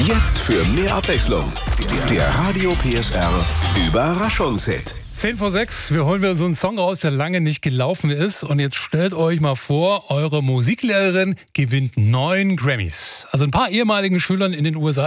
Jetzt für mehr Abwechslung. Der Radio PSR Überraschungshit. 5:10, wir holen wieder so einen Song raus, der lange nicht gelaufen ist. Und jetzt stellt euch mal vor, eure Musiklehrerin gewinnt 9 Grammys. Also ein paar ehemaligen Schülern in den USA